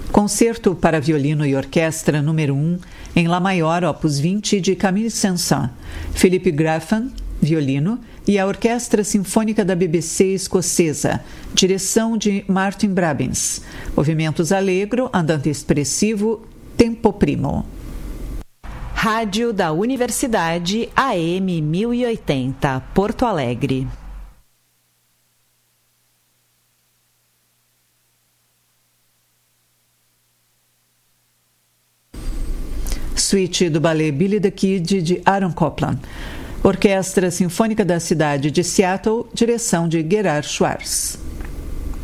Concerto para violino e orquestra número 1, em Lá maior, opus 20, de Camille Saint-Saëns, Philip Graffan, violino, e a Orquestra Sinfônica da BBC Escocesa, direção de Martin Brabbins. Movimentos allegro, andante expressivo, tempo primo. Rádio da Universidade AM 1080, Porto Alegre. Suíte do ballet Billy the Kid, de Aaron Copland. Orquestra Sinfônica da cidade de Seattle, direção de Gerard Schwartz.